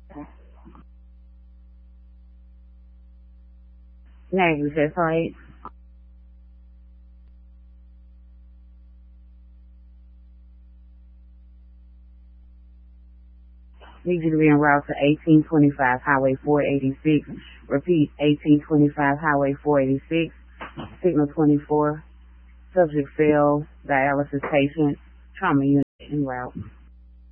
Negligence, right? Need you to be en route to 1825 Highway 486. Repeat, 1825 Highway 486, Signal 24. Subject failed, dialysis patient, trauma unit en route.